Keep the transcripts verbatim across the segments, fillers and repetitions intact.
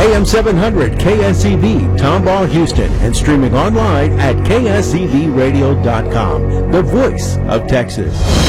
A M seven hundred K S E V, Tomball, Houston, and streaming online at K S E V radio dot com, the voice of Texas.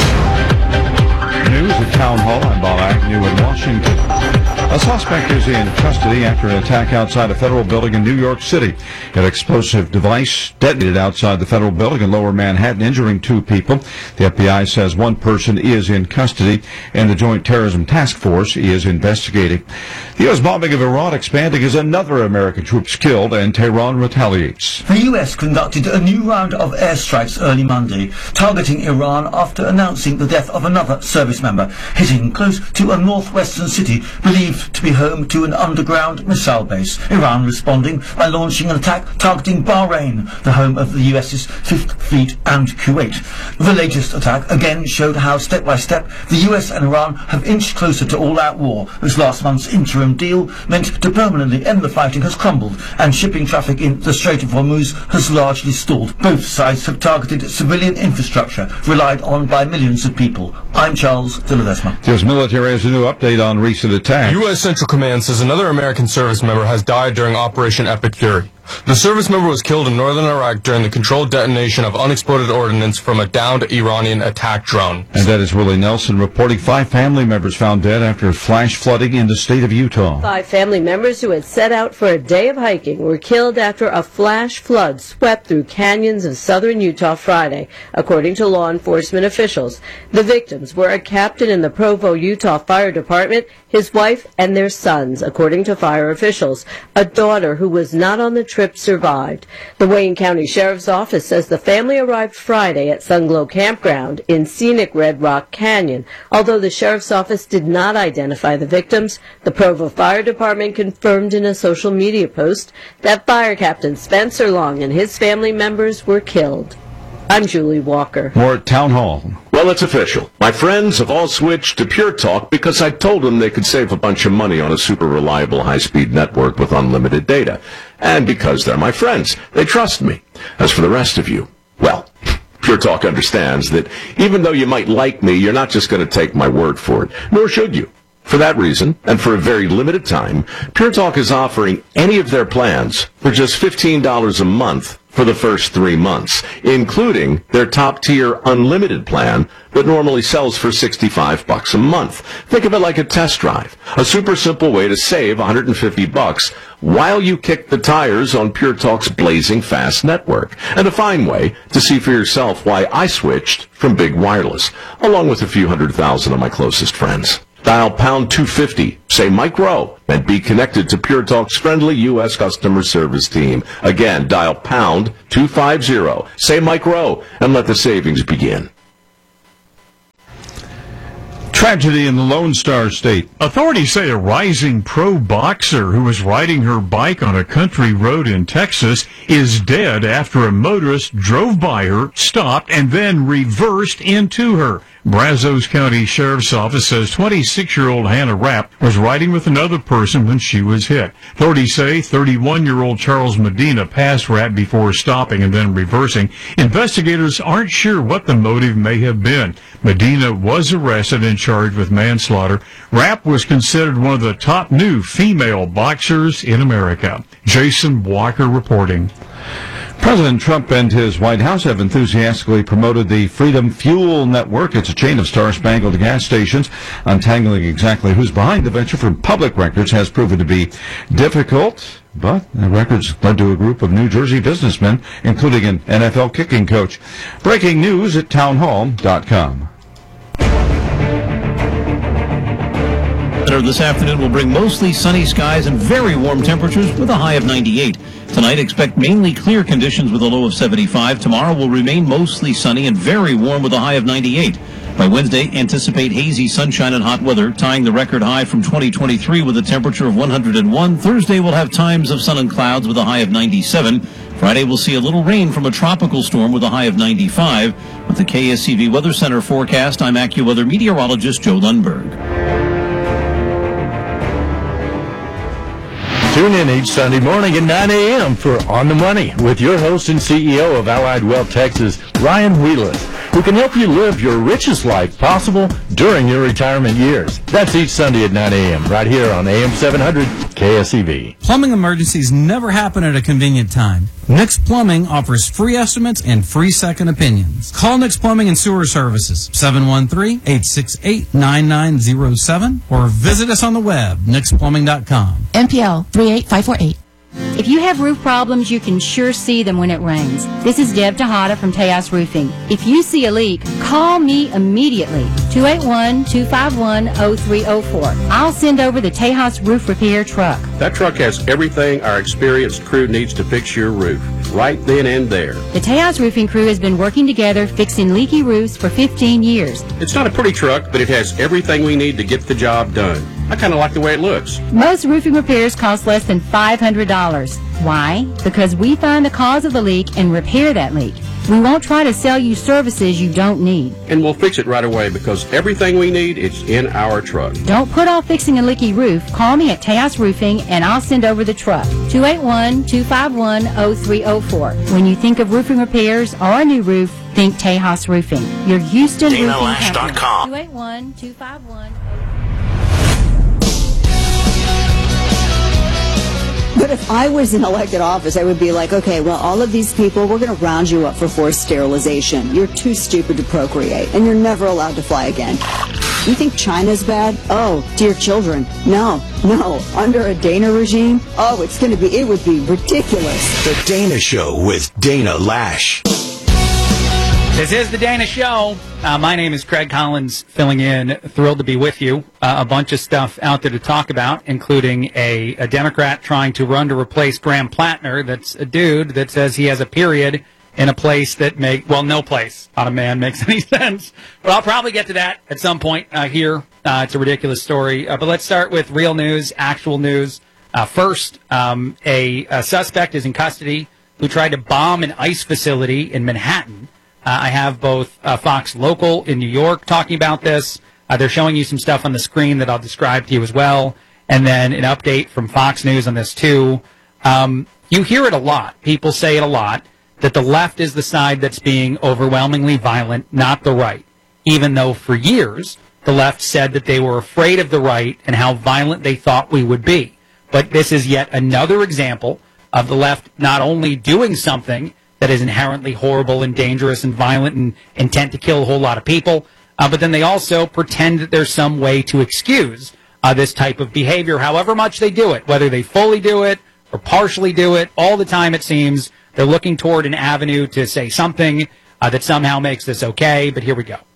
News at Town Hall. I'm Bob Agnew in Washington. A suspect is in custody after an attack outside a federal building in New York City. An explosive device detonated outside the federal building in Lower Manhattan, injuring two people. The F B I says one person is in custody, and the Joint Terrorism Task Force is investigating. The U S bombing of Iran expanding as another American troops killed, and Tehran retaliates. The U S conducted a new round of airstrikes early Monday, targeting Iran after announcing the death of another service member, hitting close to a northwestern city believed to be home to an underground missile base. Iran responding by launching an attack targeting Bahrain, the home of the U S's Fifth Fleet, and Kuwait. The latest attack again showed how step by step the U S and Iran have inched closer to all-out war, as last month's interim deal meant to permanently end the fighting has crumbled, and shipping traffic in the Strait of Hormuz has largely stalled. Both sides have targeted civilian infrastructure relied on by millions of people. I'm Charles de Ledesma. The U S military has a new update on recent attacks. U S Central Command says another American service member has died during Operation Epic Fury. The service member was killed in northern Iraq during the controlled detonation of unexploded ordnance from a downed Iranian attack drone. And that is Willie Nelson reporting five family members found dead after flash flooding in the state of Utah. Five family members who had set out for a day of hiking were killed after a flash flood swept through canyons of southern Utah Friday, according to law enforcement officials. The victims were a captain in the Provo, Utah Fire Department, his wife, and their sons, according to fire officials. A daughter who was not on the trip survived. The Wayne County Sheriff's Office says the family arrived Friday at Sunglow Campground in scenic Red Rock Canyon. Although the Sheriff's Office did not identify the victims, the Provo Fire Department confirmed in a social media post that Fire Captain Spencer Long and his family members were killed. I'm Julie Walker. More at Town Hall. Well, it's official. My friends have all switched to Pure Talk because I told them they could save a bunch of money on a super reliable high-speed network with unlimited data. And because they're my friends, they trust me. As for the rest of you, well, Pure Talk understands that even though you might like me, you're not just going to take my word for it, nor should you. For that reason, and for a very limited time, Pure Talk is offering any of their plans for just fifteen dollars a month for the first three months, including their top-tier unlimited plan that normally sells for sixty-five bucks a month. Think of it like a test drive, a super simple way to save one hundred fifty bucks while you kick the tires on Pure Talk's blazing fast network, and a fine way to see for yourself why I switched from Big Wireless, along with a few hundred thousand of my closest friends. Dial pound two fifty, say Mike Rowe, and be connected to Pure Talk's friendly U S customer service team. Again, dial pound two fifty, say Mike Rowe, and let the savings begin. Tragedy in the Lone Star State. Authorities say a rising pro boxer who was riding her bike on a country road in Texas is dead after a motorist drove by her, stopped, and then reversed into her. Brazos County Sheriff's Office says twenty-six-year-old Hannah Rapp was riding with another person when she was hit. Authorities say thirty-one-year-old Charles Medina passed Rapp before stopping and then reversing. Investigators aren't sure what the motive may have been. Medina was arrested and charged with manslaughter. Rapp was considered one of the top new female boxers in America. Jason Walker reporting. President Trump and his White House have enthusiastically promoted the Freedom Fuel Network. It's a chain of star-spangled gas stations. Untangling exactly who's behind the venture from public records has proven to be difficult, but the records led to a group of New Jersey businessmen, including an N F L kicking coach. Breaking news at town hall dot com. This afternoon will bring mostly sunny skies and very warm temperatures with a high of ninety-eight. Tonight, expect mainly clear conditions with a low of seventy-five. Tomorrow will remain mostly sunny and very warm with a high of ninety-eight. By Wednesday, anticipate hazy sunshine and hot weather, tying the record high from twenty twenty-three with a temperature of one hundred one. Thursday will have times of sun and clouds with a high of ninety-seven. Friday will see a little rain from a tropical storm with a high of ninety-five. With the K S E V Weather Center forecast, I'm AccuWeather meteorologist Joe Lundberg. Tune in each Sunday morning at nine a.m. for On the Money with your host and C E O of Allied Wealth Texas, Ryan Wheelis. who can help you live your richest life possible during your retirement years. That's each Sunday at nine a.m. right here on A M seven hundred K S E V. Plumbing emergencies never happen at a convenient time. Nix Plumbing offers free estimates and free second opinions. Call Nix Plumbing and Sewer Services, seven one three, eight six eight, nine nine zero seven, or visit us on the web, nix plumbing dot com. N P L three eight five four eight. If you have roof problems, you can sure see them when it rains. This is Deb Tejada from Tejas Roofing. If you see a leak, call me immediately, two eight one, two five one, zero three zero four. I'll send over the Tejas Roof Repair truck. That truck has everything our experienced crew needs to fix your roof, right then and there. The Tejas Roofing crew has been working together fixing leaky roofs for fifteen years. It's not a pretty truck, but it has everything we need to get the job done. I kind of like the way it looks. Most roofing repairs cost less than five hundred dollars. Why? Because we find the cause of the leak and repair that leak. We won't try to sell you services you don't need. And we'll fix it right away because everything we need is in our truck. Don't put off fixing a leaky roof. Call me at Tejas Roofing and I'll send over the truck. two eight one, two five one, zero three zero four. When you think of roofing repairs or a new roof, think Tejas Roofing. Your Houston Roofing Company. two eight one, two five one, zero three zero four. But if I was in elected office, I would be like, okay, well, all of these people, we're going to round you up for forced sterilization. You're too stupid to procreate, and you're never allowed to fly again. You think China's bad? Oh, dear children. No, no. Under a Dana regime? Oh, it's going to be, it would be ridiculous. The Dana Show with Dana Lash. This is The Dana Show. Uh, my name is Craig Collins, filling in. Thrilled to be with you. Uh, a bunch of stuff out there to talk about, including a, a Democrat trying to run to replace Graham Plattner. That's a dude that says he has a period in a place that make well, no place on a man makes any sense. But I'll probably get to that at some point uh, here. Uh, it's a ridiculous story. Uh, but let's start with real news, actual news. Uh, first, um, a, a suspect is in custody who tried to bomb an ICE facility in Manhattan. Uh, I have both uh, Fox Local in New York talking about this. Uh, they're showing you some stuff on the screen that I'll describe to you as well. And then an update from Fox News on this, too. Um, you hear it a lot. People say it a lot, that the left is the side that's being overwhelmingly violent, not the right. Even though for years, the left said that they were afraid of the right and how violent they thought we would be. But this is yet another example of the left not only doing something that is inherently horrible and dangerous and violent and intent to kill a whole lot of people, uh, but then they also pretend that there's some way to excuse uh, this type of behavior, however much they do it, whether they fully do it or partially do it. All the time, it seems, they're looking toward an avenue to say something uh, that somehow makes this okay, but here we go.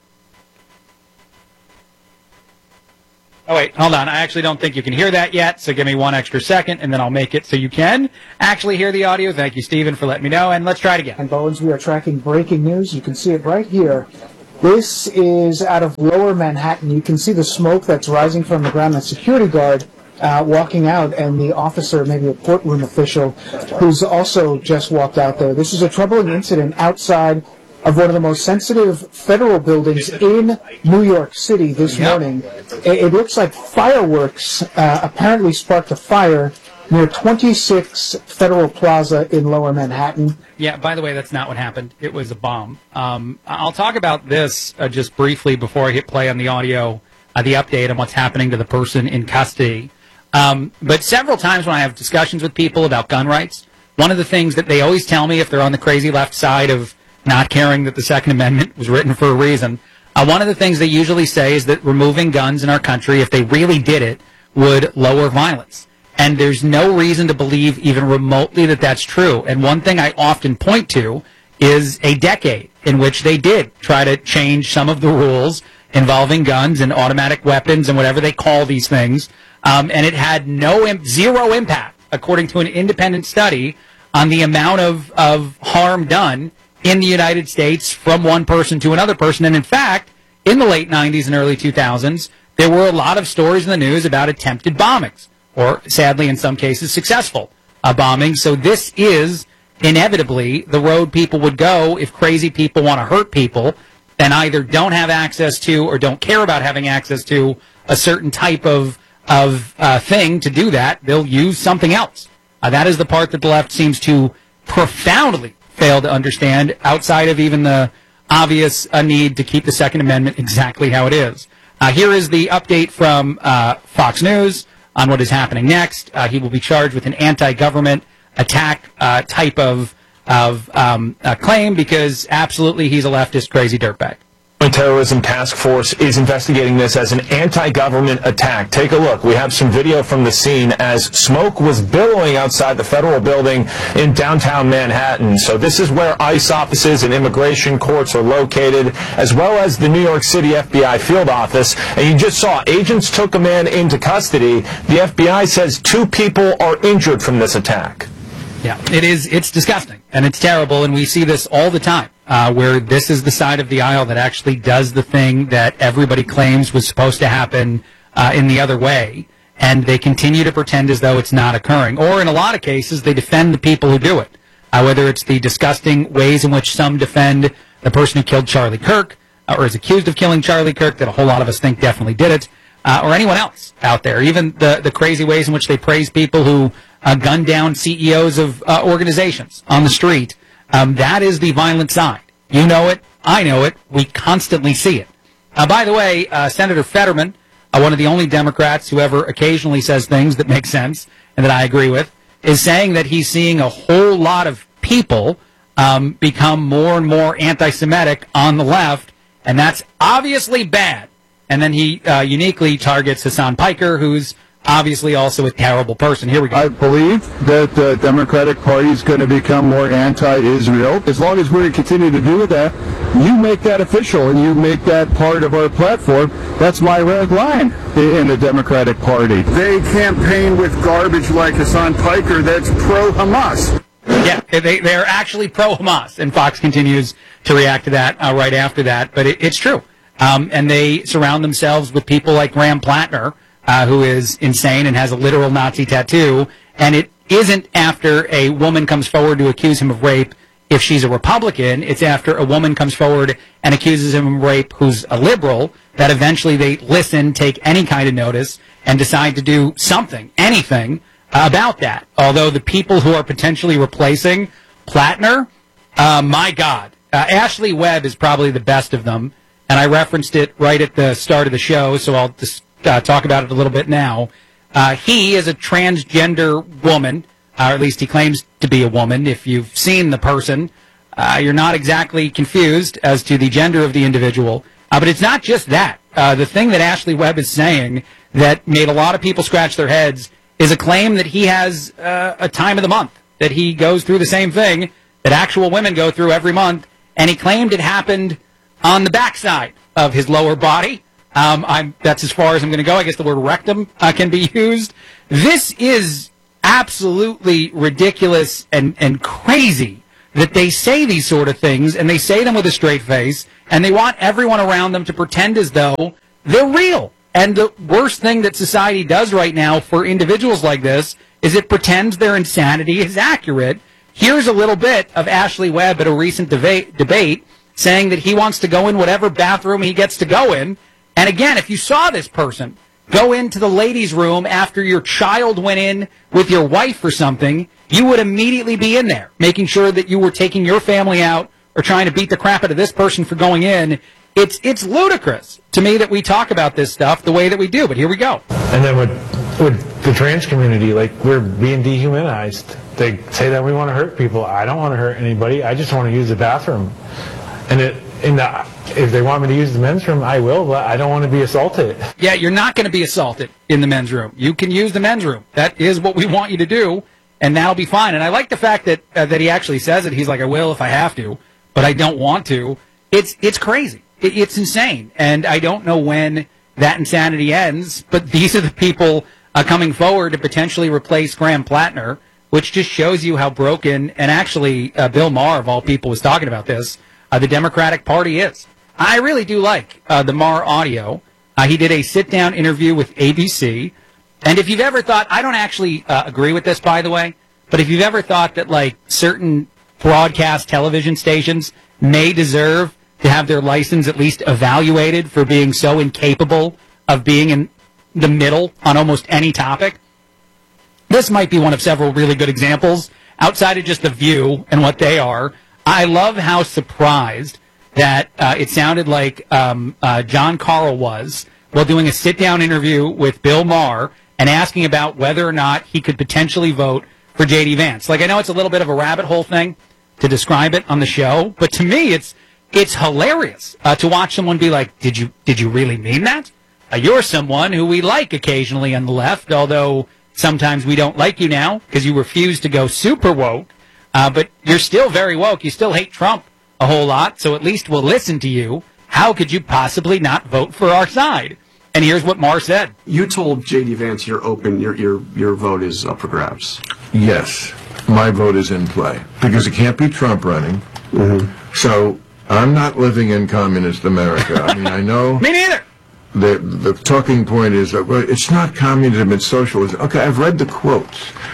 Oh, wait, hold on. I actually don't think you can hear that yet, so give me one extra second, and then I'll make it so you can actually hear the audio. Thank you, Stephen, for letting me know, and let's try it again. And Bowens, we are tracking breaking news. You can see it right here. This is out of Lower Manhattan. You can see the smoke that's rising from the ground. The security guard uh, walking out, and the officer, maybe a courtroom official, who's also just walked out there. This is a troubling incident outside of one of the most sensitive federal buildings in New York City this yep. morning. It, it looks like fireworks uh, apparently sparked a fire near twenty-six Federal Plaza in Lower Manhattan. Yeah, by the way, that's not what happened. It was a bomb. Um, I'll talk about this uh, just briefly before I hit play on the audio, uh, the update on what's happening to the person in custody. Um, but several times when I have discussions with people about gun rights, one of the things that they always tell me if they're on the crazy left side of not caring that the Second Amendment was written for a reason, uh, one of the things they usually say is that removing guns in our country, if they really did it, would lower violence. And there's no reason to believe even remotely that that's true. And one thing I often point to is a decade in which they did try to change some of the rules involving guns and automatic weapons and whatever they call these things. Um, and it had no imp- zero impact, according to an independent study, on the amount of, of harm done in the United States from one person to another person. And in fact, in the late nineties and early two thousands, there were a lot of stories in the news about attempted bombings, or sadly in some cases successful uh, bombings. So this is inevitably the road people would go if crazy people want to hurt people and either don't have access to or don't care about having access to a certain type of, of uh, thing to do that. They'll use something else. Uh, that is the part that the left seems to profoundly fail to understand outside of even the obvious a need to keep the Second Amendment exactly how it is. Uh, here is the update from uh, Fox News on what is happening next. Uh, he will be charged with an anti-government attack uh, type of of um, uh, claim because absolutely he's a leftist crazy dirtbag. The Terrorism Task Force is investigating this as an anti-government attack. Take a look. We have some video from the scene as smoke was billowing outside the federal building in downtown Manhattan. So this is where ICE offices and immigration courts are located, as well as the New York City F B I field office. And you just saw agents took a man into custody. The F B I says two people are injured from this attack. Yeah, it is. It's disgusting and it's terrible, and we see this all the time, uh, where this is the side of the aisle that actually does the thing that everybody claims was supposed to happen uh, in the other way, and they continue to pretend as though it's not occurring. Or in a lot of cases, they defend the people who do it, uh, whether it's the disgusting ways in which some defend the person who killed Charlie Kirk, uh, or is accused of killing Charlie Kirk, that a whole lot of us think definitely did it, uh, or anyone else out there. Even the, the crazy ways in which they praise people who Uh, gun down C E Os of uh, organizations on the street. Um, that is the violent side. You know it. I know it. We constantly see it. Uh, by the way, uh, Senator Fetterman, uh, one of the only Democrats who ever occasionally says things that make sense and that I agree with, is saying that he's seeing a whole lot of people um, become more and more anti-Semitic on the left, and that's obviously bad. And then he uh, uniquely targets Hassan Piker, who's obviously also a terrible person. Here we go. I believe that the Democratic Party is going to become more anti-Israel. As long as we're going to continue to do that, you make that official and you make that part of our platform. That's my red line in the Democratic Party. They campaign with garbage like Hassan Piker that's pro-Hamas. Yeah, they, they're actually pro-Hamas, and Fox continues to react to that uh, right after that, but it, it's true. Um, and they surround themselves with people like Graham Plattner, Uh, who is insane and has a literal Nazi tattoo, and it isn't after a woman comes forward to accuse him of rape if she's a Republican. It's after a woman comes forward and accuses him of rape who's a liberal that eventually they listen, take any kind of notice, and decide to do something, anything, uh, about that. Although the people who are potentially replacing Plattner, uh, my God, uh, Ashley Webb is probably the best of them, and I referenced it right at the start of the show, so I'll just Uh, talk about it a little bit now. Uh, he is a transgender woman, uh, or at least he claims to be a woman. If you've seen the person, uh, you're not exactly confused as to the gender of the individual. Uh, but it's not just that. Uh, the thing that Ashley Webb is saying that made a lot of people scratch their heads is a claim that he has uh, a time of the month, that he goes through the same thing that actual women go through every month, and he claimed it happened on the backside of his lower body. Um, I'm, that's as far as I'm going to go. I guess the word rectum uh, can be used. This is absolutely ridiculous and, and crazy that they say these sort of things, and they say them with a straight face, and they want everyone around them to pretend as though they're real. And the worst thing that society does right now for individuals like this is it pretends their insanity is accurate. Here's a little bit of Ashley Webb at a recent debate, debate saying that he wants to go in whatever bathroom he gets to go in. And again, if you saw this person go into the ladies' room after your child went in with your wife or something, you would immediately be in there, making sure that you were taking your family out or trying to beat the crap out of this person for going in. It's it's ludicrous to me that we talk about this stuff the way that we do, but here we go. And then with, with the trans community, like, we're being dehumanized. They say that we want to hurt people. I don't want to hurt anybody. I just want to use the bathroom. And it in the if they want me to use the men's room, I will, but I don't want to be assaulted. Yeah, you're not going to be assaulted in the men's room. You can use the men's room. That is what we want you to do, and that'll be fine. And I like the fact that uh, that he actually says it. He's like, I will if I have to, but I don't want to. It's it's crazy. It, it's insane. And I don't know when that insanity ends, but these are the people uh, coming forward to potentially replace Graham Plattner, which just shows you how broken, and actually uh, Bill Maher, of all people, was talking about this, uh, the Democratic Party is. I really do like uh, the Maher audio. Uh, he did a sit-down interview with A B C. And if you've ever thought, I don't actually uh, agree with this, by the way, but if you've ever thought that, like, certain broadcast television stations may deserve to have their license at least evaluated for being so incapable of being in the middle on almost any topic, this might be one of several really good examples outside of just The View and what they are. I love how surprised that uh, it sounded like um, uh, John Carl was while doing a sit-down interview with Bill Maher and asking about whether or not he could potentially vote for J D. Vance. Like, I know it's a little bit of a rabbit hole thing to describe it on the show, but to me, it's it's hilarious uh, to watch someone be like, "Did you did you really mean that? Uh, you're someone who we like occasionally on the left, although sometimes we don't like you now because you refuse to go super woke. Uh, but you're still very woke. You still hate Trump a whole lot, so at least we'll listen to you. How could you possibly not vote for our side?" And here's what Maher said. You told J D. Vance you're open, your your your vote is up for grabs. Yes, my vote is in play because it can't be Trump running. Mm-hmm. So I'm not living in communist America. I mean, I know. Me neither. The the talking point is that, well, it's not communism, it's socialism. Okay, I've read the quotes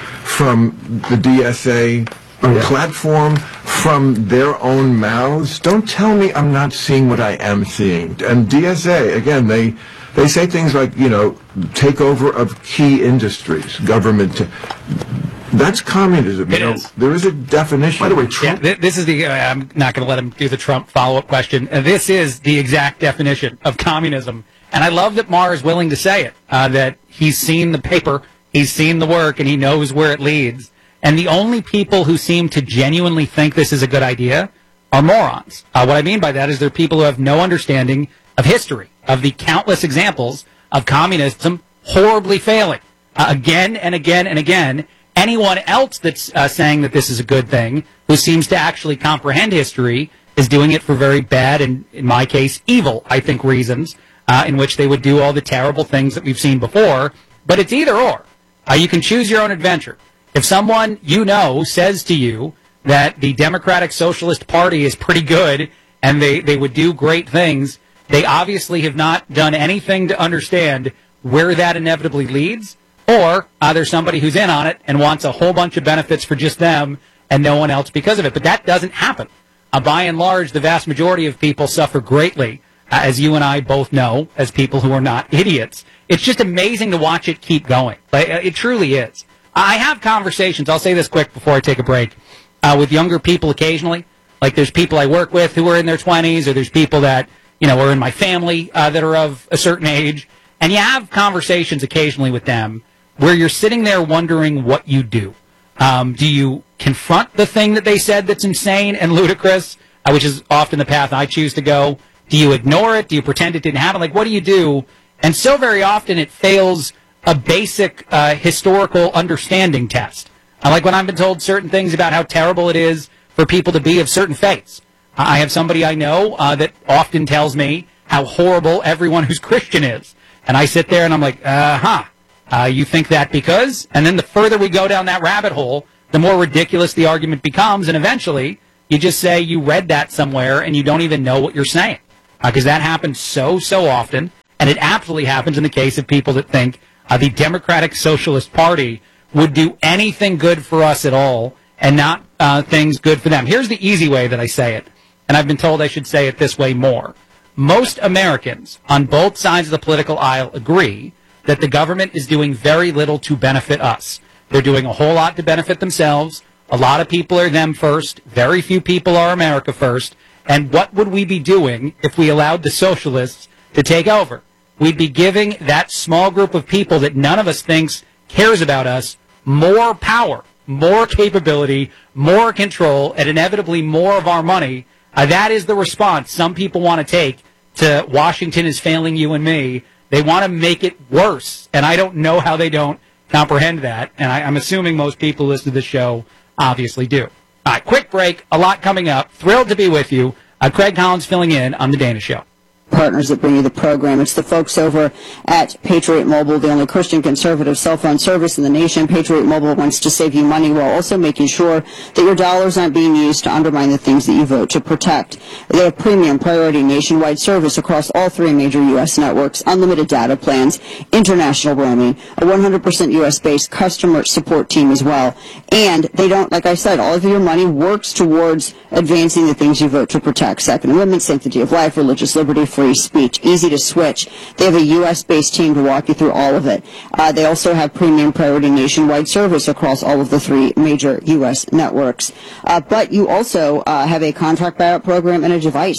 from the D S A Oh, yeah. platform, from their own mouths. Don't tell me I'm not seeing what I am seeing. And D S A, again, they they say things like, you know, takeover of key industries, government. T- that's communism. It you know, is. There is a definition. By the way, Trump. Yeah, th- this is the. Uh, I'm not going to let him do the Trump follow-up question. Uh, this is the exact definition of communism, and I love that Maher is willing to say it. Uh, that he's seen the paper, he's seen the work, and he knows where it leads. And the only people who seem to genuinely think this is a good idea are morons. Uh, what I mean by that is they're people who have no understanding of history, of the countless examples of communism horribly failing uh, again and again and again. Anyone else that's uh, saying that this is a good thing, who seems to actually comprehend history, is doing it for very bad and, in my case, evil, I think, reasons, uh, in which they would do all the terrible things that we've seen before. But it's either or. Uh, you can choose your own adventure. If someone you know says to you that the Democratic Socialist Party is pretty good and they, they would do great things, they obviously have not done anything to understand where that inevitably leads, or uh, there's somebody who's in on it and wants a whole bunch of benefits for just them and no one else because of it. But that doesn't happen. Uh, by and large, the vast majority of people suffer greatly, uh, as you and I both know, as people who are not idiots. It's just amazing to watch it keep going. Like, it truly is. I have conversations, I'll say this quick before I take a break, uh, with younger people occasionally. Like, there's people I work with who are in their twenties, or there's people that, you know, are in my family uh, that are of a certain age. And you have conversations occasionally with them where you're sitting there wondering what you do. Um, do you confront the thing that they said that's insane and ludicrous, uh, which is often the path I choose to go? Do you ignore it? Do you pretend it didn't happen? Like, what do you do? And so very often it fails a basic uh, historical understanding test. I like when I've been told certain things about how terrible it is for people to be of certain faiths. I have somebody I know uh, that often tells me how horrible everyone who's Christian is. And I sit there and I'm like, uh-huh, uh, you think that because? And then the further we go down that rabbit hole, the more ridiculous the argument becomes. And eventually you just say you read that somewhere and you don't even know what you're saying. Because uh, that happens so, so often. And it absolutely happens in the case of people that think Uh, the Democratic Socialist Party would do anything good for us at all and not uh, things good for them. Here's the easy way that I say it, and I've been told I should say it this way more. Most Americans on both sides of the political aisle agree that the government is doing very little to benefit us. They're doing a whole lot to benefit themselves. A lot of people are them first. Very few people are America first. And what would we be doing if we allowed the socialists to take over? We'd be giving that small group of people that none of us thinks cares about us more power, more capability, more control, and inevitably more of our money. Uh, that is the response some people want to take to Washington is failing you and me. They want to make it worse, and I don't know how they don't comprehend that, and I, I'm assuming most people who listen to the show obviously do. All right, quick break, a lot coming up. Thrilled to be with you. Uh, Craig Collins filling in on The Dana Show. Partners that bring you the program. It's the folks over at Patriot Mobile, the only Christian conservative cell phone service in the nation. Patriot Mobile wants to save you money while also making sure that your dollars aren't being used to undermine the things that you vote to protect. They have premium priority nationwide service across all three major U S networks, unlimited data plans, international roaming, a one hundred percent U S-based customer support team as well. And they don't, like I said, all of your money works towards advancing the things you vote to protect. Second Amendment, sanctity of life, religious liberty, free speech, easy to switch. They have a U S-based team to walk you through all of it. Uh, they also have premium priority nationwide service across all of the three major U S networks. Uh, but you also uh, have a contract buyout program and a device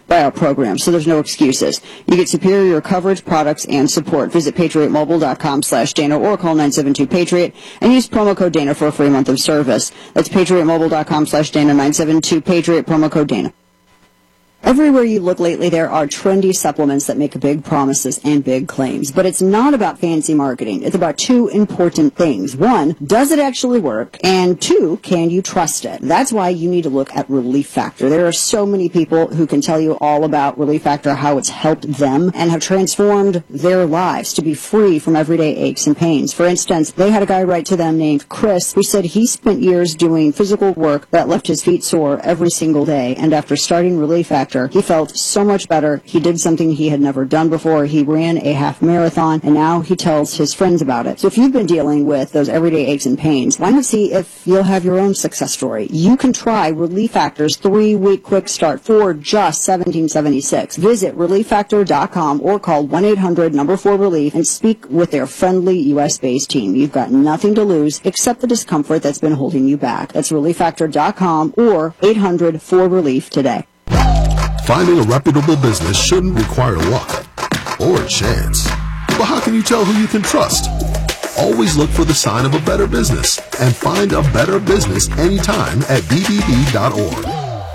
by our program, so there's no excuses. You get superior coverage, products, and support. Visit patriot mobile dot com slash Dana or call nine seven two Patriot and use promo code Dana for a free month of service. That's patriot mobile dot com slash Dana, nine seven two Patriot, promo code Dana. Everywhere you look lately, there are trendy supplements that make big promises and big claims. But it's not about fancy marketing. It's about two important things. One, does it actually work? And two, can you trust it? That's why you need to look at Relief Factor. There are so many people who can tell you all about Relief Factor, how it's helped them and have transformed their lives to be free from everyday aches and pains. For instance, they had a guy write to them named Chris who said he spent years doing physical work that left his feet sore every single day. And after starting Relief Factor, he felt so much better. He did something he had never done before. He ran a half marathon, and now he tells his friends about it. So if you've been dealing with those everyday aches and pains, why not see if you'll have your own success story? You can try Relief Factor's three-week quick start for just seventeen seventy-six. Visit relief factor dot com or call one eight hundred number four relief and speak with their friendly U S-based team. You've got nothing to lose except the discomfort that's been holding you back. That's relief factor dot com or eight hundred four relief today. Finding a reputable business shouldn't require luck or chance. But how can you tell who you can trust? Always look for the sign of a better business and find a better business anytime at b b b dot org.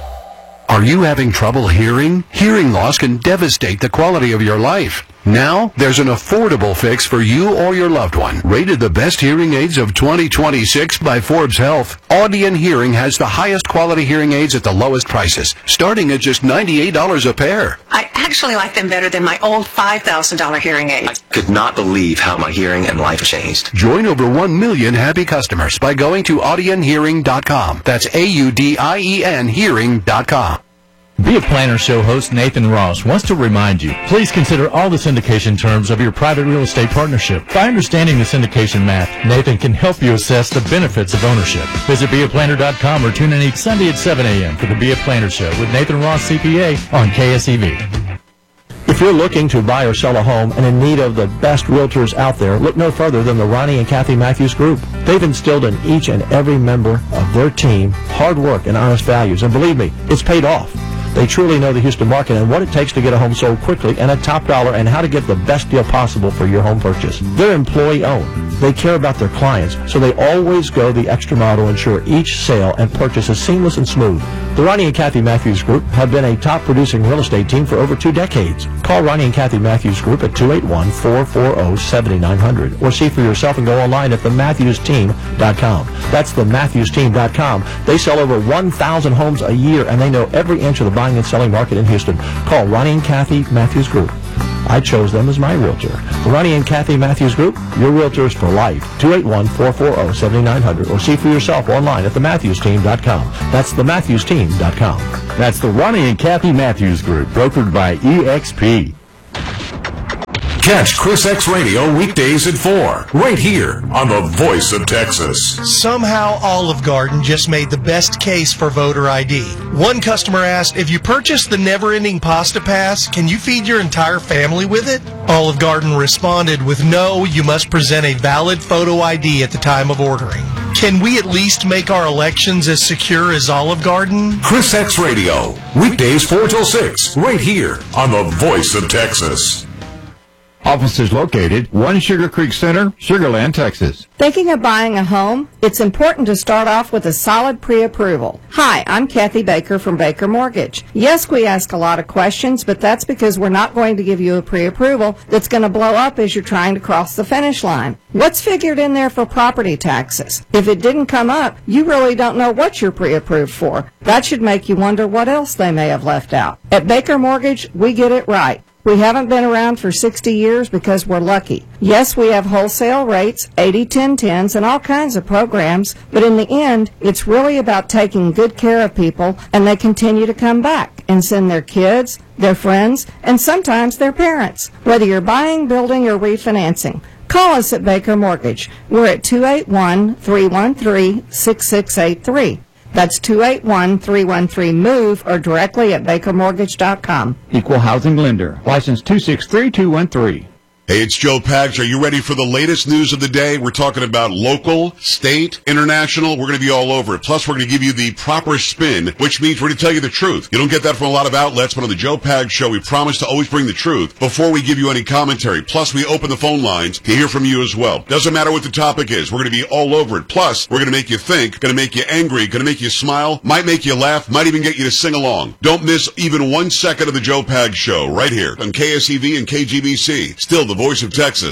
Are you having trouble hearing? Hearing loss can devastate the quality of your life. Now, there's an affordable fix for you or your loved one. Rated the best hearing aids of twenty twenty-six by Forbes Health, Audion Hearing has the highest quality hearing aids at the lowest prices, starting at just ninety-eight dollars a pair. I actually like them better than my old five thousand dollars hearing aids. I could not believe how my hearing and life changed. Join over one million happy customers by going to audion hearing dot com. That's A U D I E N hearing dot com. Be a Planner show host Nathan Ross wants to remind you, please consider all the syndication terms of your private real estate partnership. By understanding the syndication math, Nathan can help you assess the benefits of ownership. Visit be a planner dot com or tune in each Sunday at seven a.m. for the Be a Planner show with Nathan Ross, C P A, on K S E V. If you're looking to buy or sell a home and in need of the best realtors out there, look no further than the Ronnie and Kathy Matthews Group. They've instilled in each and every member of their team hard work and honest values, and believe me, it's paid off. They truly know the Houston market and what it takes to get a home sold quickly and at top dollar and how to get the best deal possible for your home purchase. They're employee-owned. They care about their clients, so they always go the extra mile to ensure each sale and purchase is seamless and smooth. The Ronnie and Kathy Matthews Group have been a top-producing real estate team for over two decades. Call Ronnie and Kathy Matthews Group at two eight one, four four zero, seven nine zero zero or see for yourself and go online at the matthews team dot com. That's the matthews team dot com. They sell over one thousand homes a year, and they know every inch of the buying and selling market in Houston. Call Ronnie and Kathy Matthews Group. I chose them as my realtor. The Ronnie and Kathy Matthews Group, your realtors for life. two eight one, four four zero, seven nine zero zero or see for yourself online at the matthews team dot com. That's the matthews team dot com. That's the Ronnie and Kathy Matthews Group, brokered by E X P. Catch Chris X Radio weekdays at four, right here on the Voice of Texas. Somehow Olive Garden just made the best case for voter I D. One customer asked, if you purchase the never-ending pasta pass, can you feed your entire family with it? Olive Garden responded with, no, you must present a valid photo I D at the time of ordering. Can we at least make our elections as secure as Olive Garden? Chris X Radio, weekdays four till six, right here on the Voice of Texas. Offices located one Sugar Creek Center, Sugar Land, Texas. Thinking of buying a home? It's important to start off with a solid pre-approval. Hi, I'm Kathy Baker from Baker Mortgage. Yes, we ask a lot of questions, but that's because we're not going to give you a pre-approval that's going to blow up as you're trying to cross the finish line. What's figured in there for property taxes? If it didn't come up, you really don't know what you're pre-approved for. That should make you wonder what else they may have left out. At Baker Mortgage, we get it right. We haven't been around for sixty years because we're lucky. Yes, we have wholesale rates, eighty ten tens, and all kinds of programs, but in the end, it's really about taking good care of people, and they continue to come back and send their kids, their friends, and sometimes their parents. Whether you're buying, building, or refinancing, call us at Baker Mortgage. We're at two eight one, three one three, six six eight three. That's two eight one, three one three, MOVE or directly at baker mortgage dot com. Equal housing lender. License two six three two one three. Hey, it's Joe Pags. Are you ready for the latest news of the day? We're talking about local, state, international. We're going to be all over it. Plus, we're going to give you the proper spin, which means we're going to tell you the truth. You don't get that from a lot of outlets, but on the Joe Pags Show, we promise to always bring the truth before we give you any commentary. Plus, we open the phone lines to hear from you as well. Doesn't matter what the topic is. We're going to be all over it. Plus, we're going to make you think, going to make you angry, going to make you smile, might make you laugh, might even get you to sing along. Don't miss even one second of the Joe Pags Show right here on K S E V and K G B C. Still the voice of Texas.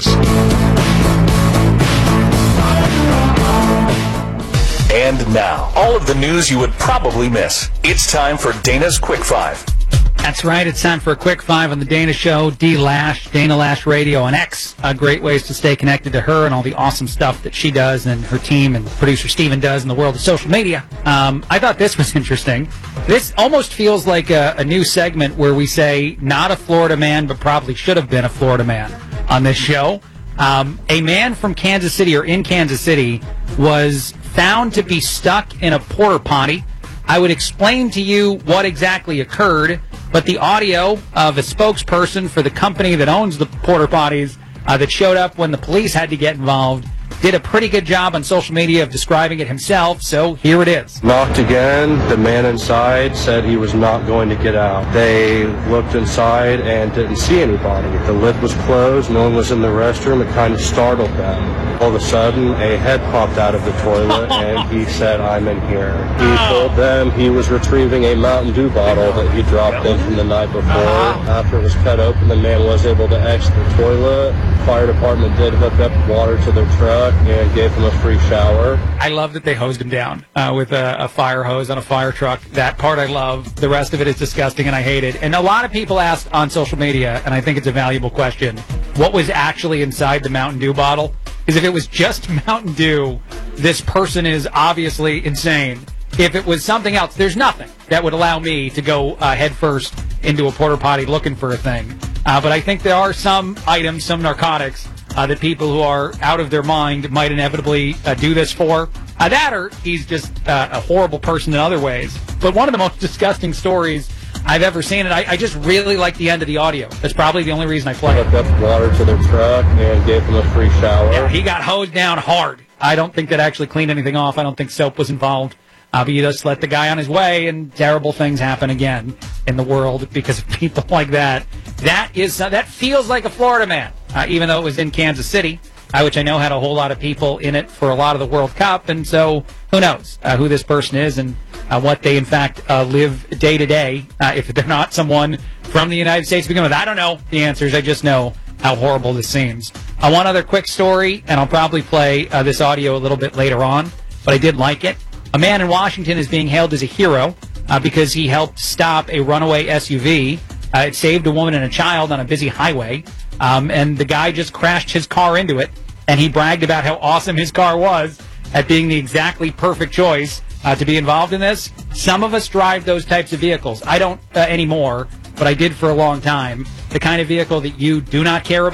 And now, all of the news you would probably miss. It's time for Dana's Quick Five. That's right. It's time for a Quick Five on the Dana Show. D Lash, Dana Lash Radio on X. Uh, great ways to stay connected to her and all the awesome stuff that she does and her team and producer Steven does in the world of social media. Um, I thought this was interesting. This almost feels like a, a new segment where we say not a Florida man, but probably should have been a Florida man on this show. Um, a man from Kansas City or in Kansas City was found to be stuck in a porta potty. I would explain to you what exactly occurred, but the audio of a spokesperson for the company that owns the porta potties uh, that showed up when the police had to get involved did a pretty good job on social media of describing it himself, so here it is. Knocked again. The man inside said he was not going to get out. They looked inside and didn't see anybody. The lid was closed. No one was in the restroom. It kind of startled them. All of a sudden, a head popped out of the toilet, and he said, "I'm in here." He told them he was retrieving a Mountain Dew bottle that he dropped in from the night before. After it was cut open, the man was able to exit the toilet. Fire department did hook up water to their truck and gave him a free shower. I love that they hosed him down uh, with a, a fire hose on a fire truck. That part I love. The rest of it is disgusting and I hate it. And a lot of people asked on social media, and I think it's a valuable question, what was actually inside the Mountain Dew bottle? Because if it was just Mountain Dew, this person is obviously insane. If it was something else, there's nothing that would allow me to go uh, head first into a porta potty looking for a thing. Uh, but I think there are some items, some narcotics, uh, that people who are out of their mind might inevitably uh, do this for. Uh, that or he's just uh, a horrible person in other ways. But one of the most disgusting stories I've ever seen, and I, I just really like the end of the audio. That's probably the only reason I play it. Hooked up water to their truck and gave them a free shower. Yeah, he got hosed down hard. I don't think that actually cleaned anything off. I don't think soap was involved. Uh, but you just let the guy on his way, and terrible things happen again in the world because of people like that. That is uh, that feels like a Florida man, uh, even though it was in Kansas City, uh, which I know had a whole lot of people in it for a lot of the World Cup. And so who knows uh, who this person is and uh, what they, in fact, uh, live day to day, uh, if they're not someone from the United States to begin with. I don't know the answers. I just know how horrible this seems. Uh, one other quick story, and I'll probably play uh, this audio a little bit later on, but I did like it. A man in Washington is being hailed as a hero uh, because he helped stop a runaway S U V. Uh, it saved a woman and a child on a busy highway, um, and the guy just crashed his car into it, and he bragged about how awesome his car was at being the exactly perfect choice uh, to be involved in this. Some of us drive those types of vehicles. I don't uh, anymore, but I did for a long time. The kind of vehicle that you do not care about.